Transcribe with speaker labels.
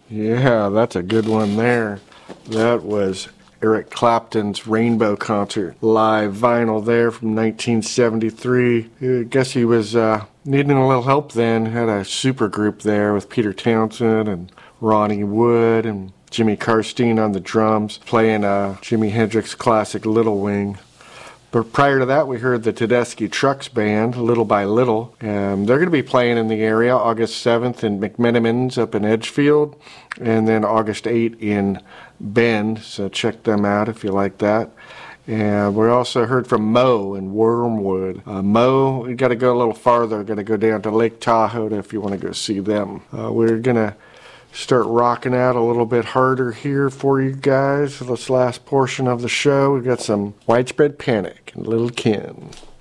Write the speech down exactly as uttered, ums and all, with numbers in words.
Speaker 1: Yeah, that's a good one there. That was Eric Clapton's Rainbow Concert, live vinyl there from nineteen seventy-three. I guess he was uh, needing a little help then. Had a super group there with Peter Townsend and Ronnie Wood and Jimmy Karstein on the drums, playing uh, Jimi Hendrix classic Little Wing. But prior to that, we heard the Tedeschi Trucks Band, Little by Little. Um, they're going to be playing in the area August seventh in McMenamins up in Edgefield, and then August eighth in Bend, so check them out if you like that. And we also heard from Mo in Wormwood. Uh, Mo, you got to go a little farther, got to go down to Lake Tahoe if you want to go see them. Uh, we're going to start rocking out a little bit harder here for you guys. This last portion of the show, we've got some Widespread Panic and Little Ken.